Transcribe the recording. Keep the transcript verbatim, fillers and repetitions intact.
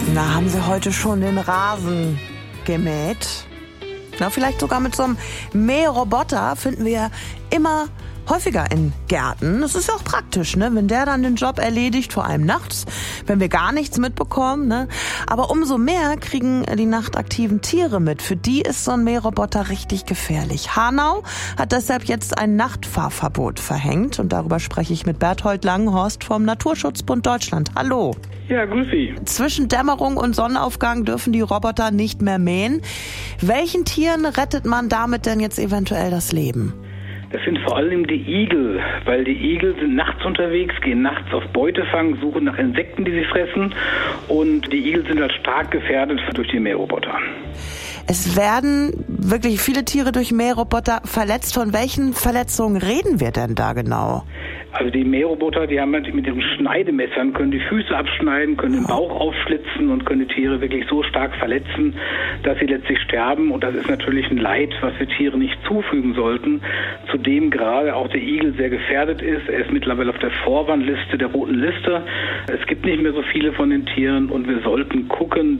Na, haben Sie heute schon den Rasen gemäht? Na, vielleicht sogar mit so einem Mähroboter finden wir immer häufiger in Gärten. Das ist ja auch praktisch, ne? Wenn der dann den Job erledigt, vor allem nachts, wenn wir gar nichts mitbekommen, ne? Aber umso mehr kriegen die nachtaktiven Tiere mit. Für die ist so ein Mähroboter richtig gefährlich. Hanau hat deshalb jetzt ein Nachtfahrverbot verhängt. Und darüber spreche ich mit Berthold Langenhorst vom Naturschutzbund Deutschland. Hallo. Ja, grüß Sie. Zwischen Dämmerung und Sonnenaufgang dürfen die Roboter nicht mehr mähen. Welchen Tieren rettet man damit denn jetzt eventuell das Leben? Das sind vor allem die Igel, weil die Igel sind nachts unterwegs, gehen nachts auf Beutefang, suchen nach Insekten, die sie fressen. Und die Igel sind halt stark gefährdet durch die Mähroboter. Es werden wirklich viele Tiere durch Mähroboter verletzt. Von welchen Verletzungen reden wir denn da genau? Also die Mähroboter, die haben mit ihren Schneidemessern, können die Füße abschneiden, können den Bauch aufschlitzen und können die Tiere wirklich so stark verletzen, dass sie letztlich sterben. Und das ist natürlich ein Leid, was wir Tieren nicht zufügen sollten. Zudem gerade auch der Igel sehr gefährdet ist. Er ist mittlerweile auf der Vorwarnliste der roten Liste. Es gibt nicht mehr so viele von den Tieren und wir sollten gucken,